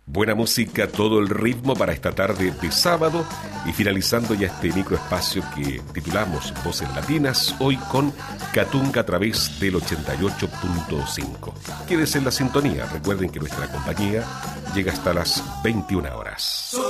Buena música, todo el ritmo para esta tarde de sábado y finalizando ya este microespacio que titulamos Voces Latinas, hoy con Catunga a través del 88.5. Quédese en la sintonía, recuerden que nuestra compañía llega hasta las 21 horas.